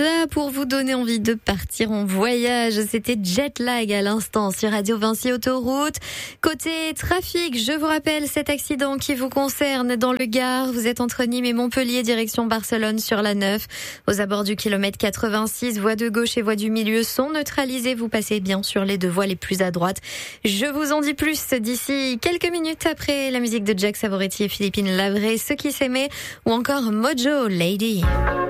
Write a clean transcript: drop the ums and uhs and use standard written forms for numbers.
Là, pour vous donner envie de partir en voyage, c'était Jetlag à l'instant sur Radio Vinci Autoroute. Côté trafic, je vous rappelle cet accident qui vous concerne dans le Gard. Vous êtes entre Nîmes et Montpellier, direction Barcelone sur la 9. Aux abords du kilomètre 86, voies de gauche et voies du milieu sont neutralisées. Vous passez bien sur les deux voies les plus à droite. Je vous en dis plus d'ici quelques minutes après la musique de Jack Savoretti et Philippine Lavray, Ceux qui s'aimaient, ou encore Mojo Lady.